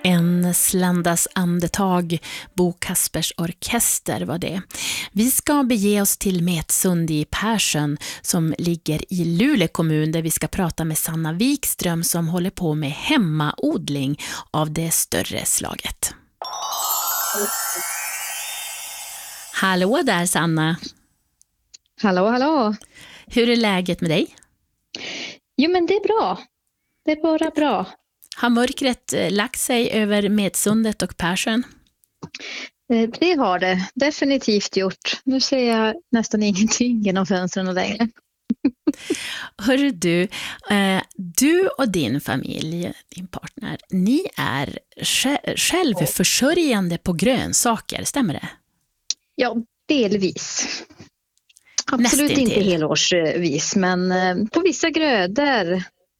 En sländas andetag, Bo Kaspers orkester var det. Vi ska bege oss till Metsund i Persjön som ligger i Luleå kommun där vi ska prata med Sanna Wikström som håller på med hemmaodling av det större slaget. Hallå där Sanna! Hallå, hallå! Hur är läget med dig? Jo men det är bra. Det är bara bra. Har mörkret lagt sig över Metsundet och Persjön? Det har det definitivt gjort. Nu ser jag nästan ingenting genom fönstren längre. Hörru du, du och din familj, din partner, ni är självförsörjande på grönsaker, stämmer det? Ja, delvis. Absolut inte helårsvis, men på vissa grödor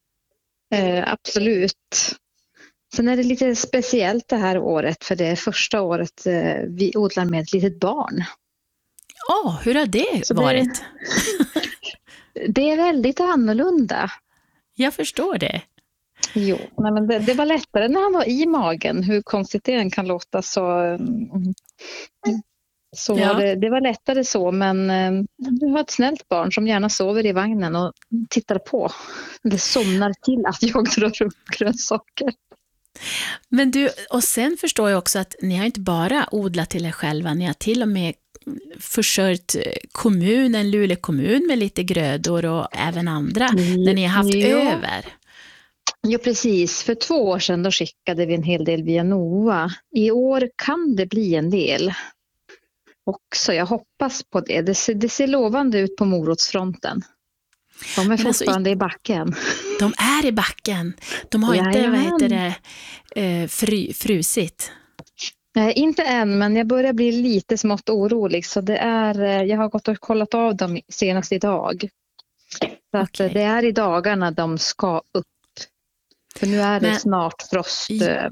absolut. Sen är det lite speciellt det här året för det är första året vi odlar med ett litet barn. Hur har det varit? Det är väldigt annorlunda. Jag förstår det. Jo, nej, men det var lättare när han var i magen. Hur konstigt det än kan låta så ja. Det var lättare så, men du har ett snällt barn som gärna sover i vagnen och tittar på. Det somnar till att jag drar upp grönsaker. Men du, och sen förstår jag också att ni har inte bara odlat till er själva, ni har till och med försörjt kommunen, Luleå kommun med lite grödor och även andra när ni har haft över. Jo, precis. För 2 år sedan då skickade vi en hel del via NOA. I år kan det bli en del. Också, jag hoppas på det. Det ser lovande ut på morotsfronten. De är fortfarande i backen. De är i backen. De har inte, frusit. Nej, inte än, men jag börjar bli lite smått orolig. Så jag har gått och kollat av dem senast idag. Så att det är i dagarna de ska upp. För nu är det snart frost.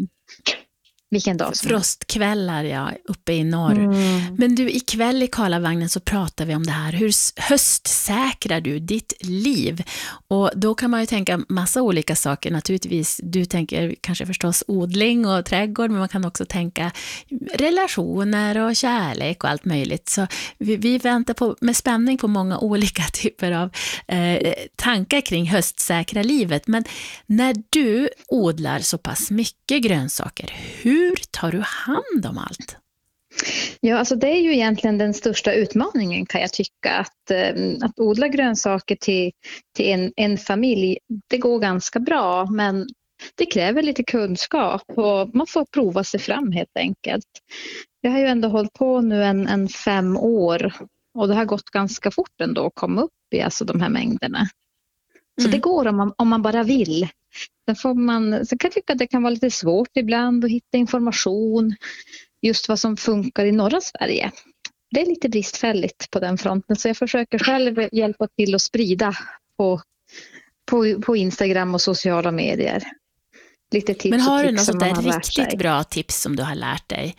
Vilken dag som frostkvällar, uppe i norr. Men du, ikväll i Karlavagnen så pratar vi om det här. Hur höstsäkrar du ditt liv? Och då kan man ju tänka massa olika saker. Naturligtvis, du tänker kanske förstås odling och trädgård, men man kan också tänka relationer och kärlek och allt möjligt. Så vi väntar med spänning på många olika typer av tankar kring höstsäkra livet. Men när du odlar så pass mycket grönsaker, hur tar du hand om allt? Ja, alltså det är ju egentligen den största utmaningen kan jag tycka. Att odla grönsaker till en familj, det går ganska bra, men det kräver lite kunskap och man får prova sig fram helt enkelt. Jag har ju ändå hållit på nu en 5 år och det har gått ganska fort ändå att komma upp i alltså de här mängderna. Så det går om man bara vill. Sen kan jag tycka att det kan vara lite svårt ibland att hitta information just vad som funkar i norra Sverige. Det är lite bristfälligt på den fronten så jag försöker själv hjälpa till att sprida på Instagram och sociala medier. Lite tips. Men har du något sånt där riktigt bra tips som du har lärt dig?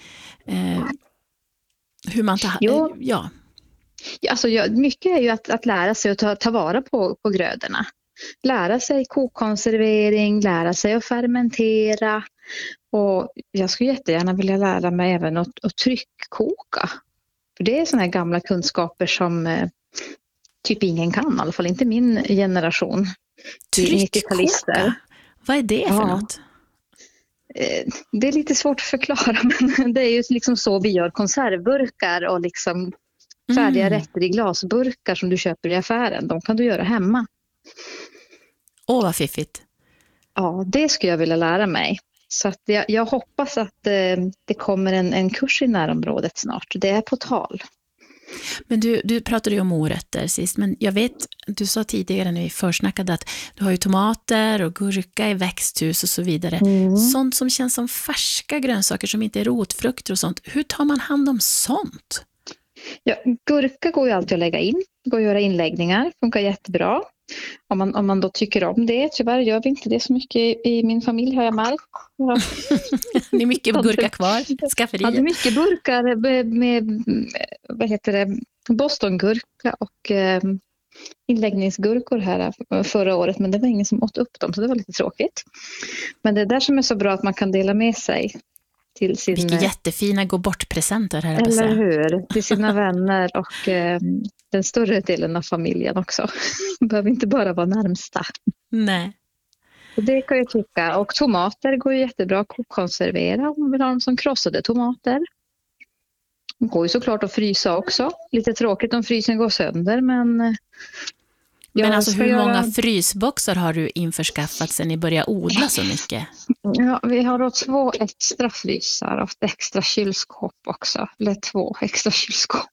Hur man tar Alltså, mycket är ju att lära sig att ta vara på grödorna. Lära sig kokkonservering, lära sig att fermentera och jag skulle jättegärna vilja lära mig även att tryckkoka. För det är såna här gamla kunskaper som typ ingen kan, i alla fall inte min generation. Tryckkoka? Vad är det för något? Det är lite svårt att förklara men det är ju liksom så vi gör konservburkar och liksom färdiga rätter i glasburkar som du köper i affären. De kan du göra hemma. Vad fiffigt. Ja, det skulle jag vilja lära mig. Så att jag hoppas att det kommer en kurs i närområdet snart. Det är på tal. Men du pratade ju om morötter sist, men jag vet, du sa tidigare när vi försnackade att du har ju tomater och gurka i växthus och så vidare. Sånt som känns som färska grönsaker som inte är rotfrukter och sånt. Hur tar man hand om sånt? Ja, gurka går ju alltid att lägga in. Det går att göra inläggningar, funkar jättebra. Om man då tycker om det. Tyvärr gör vi inte det så mycket i min familj, har jag märkt. Ja. Det är mycket gurka kvar i skafferiet. Det är mycket burkar med Bostongurka och inläggningsgurkor här förra året, men det var ingen som åt upp dem, så det var lite tråkigt. Men det är där som är så bra att man kan dela med sig till sin... Vilka jättefina gå bort-presenter här. Eller hur? Till sina vänner och den större delen av familjen också. Det behöver inte bara vara närmsta. Nej. Och det kan jag tycka. Och tomater går ju jättebra att kokkonservera om man vill ha dem som krossade tomater. Det går ju såklart att frysa också. Lite tråkigt om frysen går sönder, men... Men alltså hur många frysboxar har du införskaffat sedan ni började odla så mycket? Ja, vi har då 2 extra frysar och ett extra kylskåp också. Eller 2 extra kylskåp.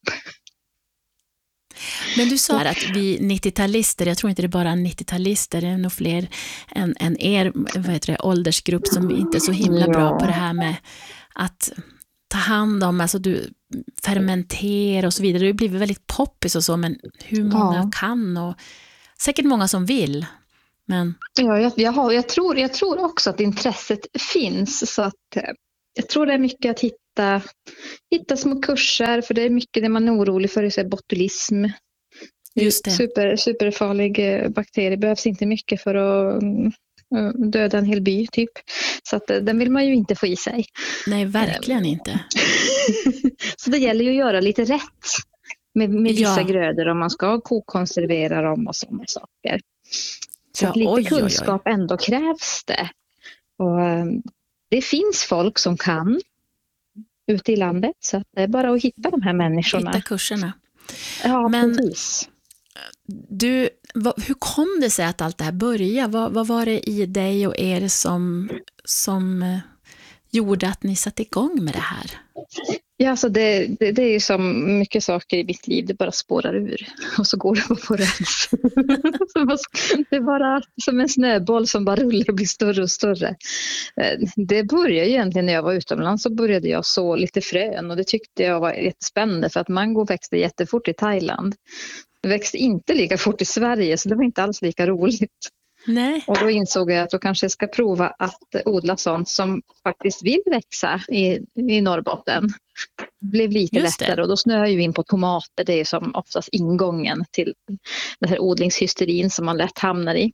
Men du sa att vi 90-talister, jag tror inte det är bara 90-talister, det är nog fler än er åldersgrupp som inte är så himla bra på det här med att ta hand om, alltså du fermentera och så vidare. Det har blivit väldigt poppis och så, men hur många kan och säkert många som vill. Men... Ja, jag tror också att intresset finns, så att jag tror det är mycket att hitta små kurser, för det är mycket det man är orolig för, det är botulism. Just det. Superfarlig bakterie, behövs inte mycket för att döda en hel by typ. Så att den vill man ju inte få i sig. Nej, verkligen inte. Så det gäller ju att göra lite rätt med vissa grödor om man ska kokkonservera dem och sådana saker. Så att lite kunskap ändå krävs det. Och det finns folk som kan ute i landet, så att det är bara att hitta de här människorna. Hitta kurserna. Ja, men precis. Du, hur kom det sig att allt det här började? Vad var det i dig och er som gjorde att ni satte igång med det här? Ja, alltså det är ju som mycket saker i mitt liv, det bara spårar ur och så går det bara på räls. Det är bara som en snöboll som bara rullar och blir större och större. Det började egentligen när jag var utomlands, så började jag så lite frön och det tyckte jag var jättespännande, för att mango växte jättefort i Thailand. Det växte inte lika fort i Sverige, så det var inte alls lika roligt. Nej. Och då insåg jag att då kanske jag ska prova att odla sånt som faktiskt vill växa i Norrbotten. Det blev lite lättare och då snöade jag ju in på tomater. Det är som oftast ingången till den här odlingshysterin som man lätt hamnar i.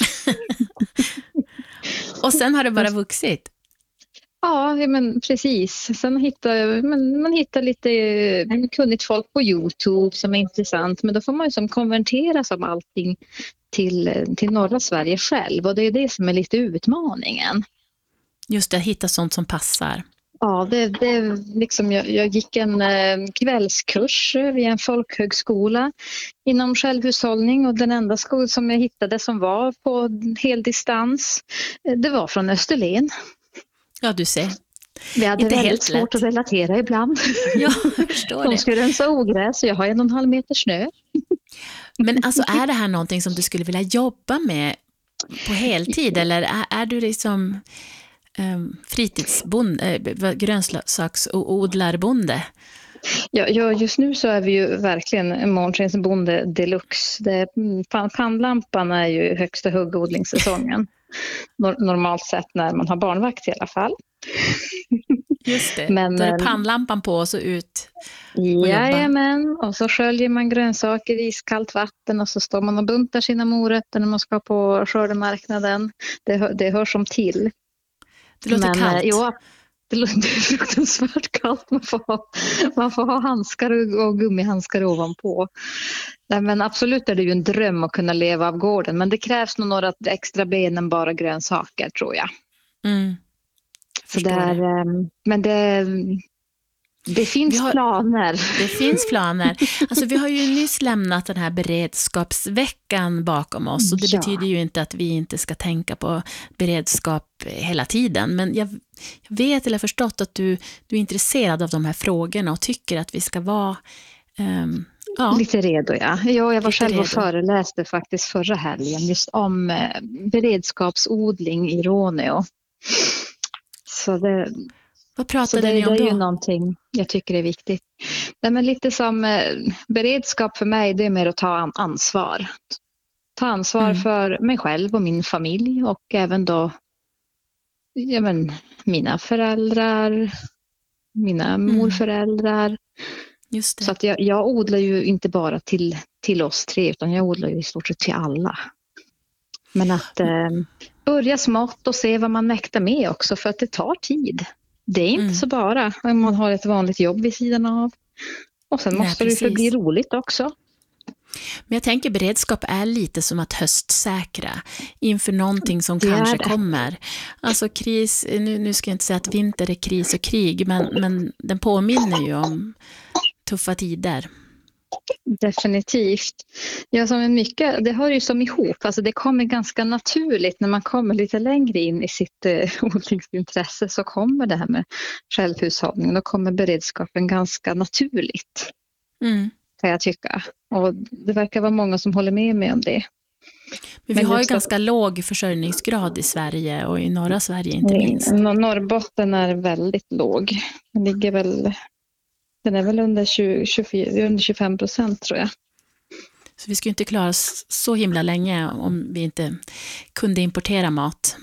Och sen har det bara vuxit? Ja, men precis. Sen man hittar lite kunnigt folk på YouTube som är intressant, men då får man ju som konvertera som allting till norra Sverige själv, och det är det som är lite utmaningen. Just det, att hitta sånt som passar. Ja, det liksom, jag gick en kvällskurs vid en folkhögskola inom självhushållning, och den enda skola som jag hittade som var på hel distans, det var från Österlen. Ja, du ser. Vi hade inte väldigt svårt att relatera ibland. Ja, jag förstår det. De skulle rensa ogräs och jag har 1,5 meter snö. Men alltså, är det här någonting som du skulle vilja jobba med på heltid, eller är du liksom fritidsbonde, grönsaksodlarbonde? Ja, just nu så är vi ju verkligen en månskensbonde deluxe. Pannlampan är ju högsta huggodlingssäsongen. Normalt sett när man har barnvakt i alla fall. Just det, men, då är det pannlampan på och så ut och jajamän, och så sköljer man grönsaker i iskallt vatten och så står man och buntar sina morötter när man ska på skördemarknaden. Det hör som till. Det låter kallt. Ja, det låter fruktansvärt kallt. Man får ha handskar och gummihandskar ovanpå. Nej, men absolut är det ju en dröm att kunna leva av gården, men det krävs nog några extra ben än bara grönsaker, tror jag. Mm. Så men det finns planer. Det finns planer. Alltså, vi har ju nyss lämnat den här beredskapsveckan bakom oss, och det betyder ju inte att vi inte ska tänka på beredskap hela tiden. Men jag vet eller förstått att du är intresserad av de här frågorna och tycker att vi ska vara lite redo, ja. Jag var själv och föreläste faktiskt förra helgen just om beredskapsodling i Råneå. Så vad pratade ni om då? Det är ju någonting jag tycker är viktigt. Men lite som beredskap för mig, det är mer att ta ansvar. Ta ansvar för mig själv och min familj, och även då mina föräldrar, mina morföräldrar. Just det. Så att jag odlar ju inte bara till till oss 3, utan jag odlar ju i stort sett till alla. Men att börja smått och se vad man mäktar med också, för att det tar tid. Det är inte så bara om man har ett vanligt jobb vid sidan av. Och sen måste det bli roligt också. Men jag tänker beredskap är lite som att höstsäkra inför någonting som kanske kommer. Alltså kris, nu ska jag inte säga att vinter är kris och krig, men den påminner ju om tuffa tider. Definitivt. Ja, som är mycket, det hör ju som ihop. Alltså det kommer ganska naturligt när man kommer lite längre in i sitt odlingsintresse, så kommer det här med självhushållning. Då kommer beredskapen ganska naturligt. Kan jag tycka. Och det verkar vara många som håller med mig om det. Men vi har ju ganska låg försörjningsgrad i Sverige och i norra Sverige inte minst. Norrbotten är väldigt låg. Den är väl under 25% tror jag. Så vi skulle inte klara oss så himla länge om vi inte kunde importera mat.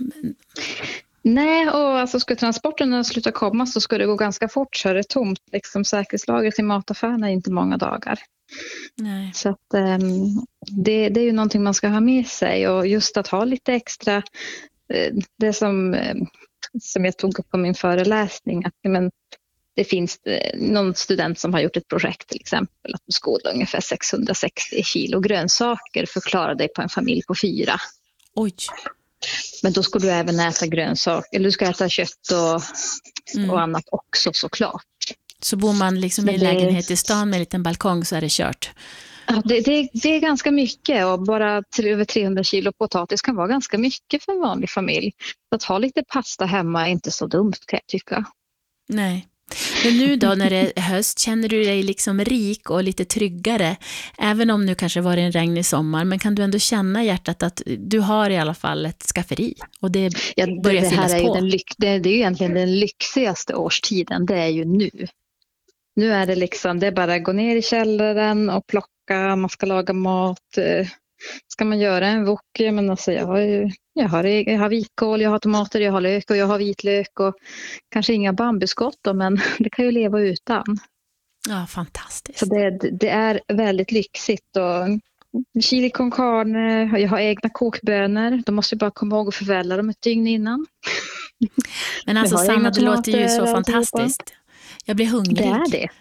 Nej, och alltså ska transporterna sluta komma så ska det gå ganska fort, så är det tomt. Liksom, säkerhetslagret i mataffärerna är inte många dagar. Nej. Så att, det är ju någonting man ska ha med sig, och just att ha lite extra, det som jag tog upp på min föreläsning, att det finns någon student som har gjort ett projekt till exempel, att du ska odla ungefär 660 kilo grönsaker för att klara dig på en familj på 4. Oj. Men då ska du även äta grönsaker, eller du ska äta kött och annat också såklart. Så bor man liksom i en lägenhet i stan med en liten balkong så är det kört? Ja, det är ganska mycket, och bara över 300 kilo potatis kan vara ganska mycket för en vanlig familj. Så att ha lite pasta hemma är inte så dumt, kan jag tycka. Nej. Men nu då när det är höst, känner du dig liksom rik och lite tryggare, även om nu kanske var en regnig sommar, men kan du ändå känna i hjärtat att du har i alla fall ett skafferi och det börjar fyllas på? Det är ju egentligen den lyxigaste årstiden, det är ju nu. Nu är det liksom, det är bara att gå ner i källaren och plocka, man ska laga mat. Ska man göra en wok, men alltså jag har vitkål, jag har tomater, jag har lök och jag har vitlök och kanske inga bambuskott då, men det kan ju leva utan. Ja, fantastiskt. Så det är väldigt lyxigt, och chili con carne, jag har egna kokbönor, då måste jag bara komma ihåg att förvälla dem ett dygn innan. Men alltså Sanna, det låter ju så fantastiskt. Jag blir hungrig. Det är det.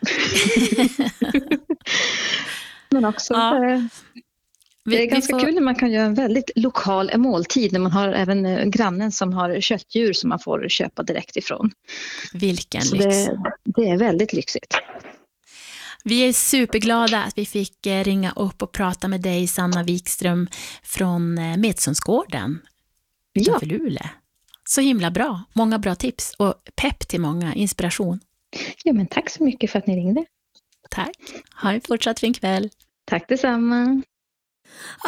Men också det är ganska kul när man kan göra en väldigt lokal måltid, när man har även grannen som har köttdjur som man får köpa direkt ifrån. Vilken så lyx. Det är väldigt lyxigt. Vi är superglada att vi fick ringa upp och prata med dig, Sanna Wikström från Medsundsgården utanför Luleå. Så himla bra. Många bra tips och pepp till många, inspiration. Ja, men tack så mycket för att ni ringde. Tack. Ha en fortsatt fin kväll. Tack detsamma.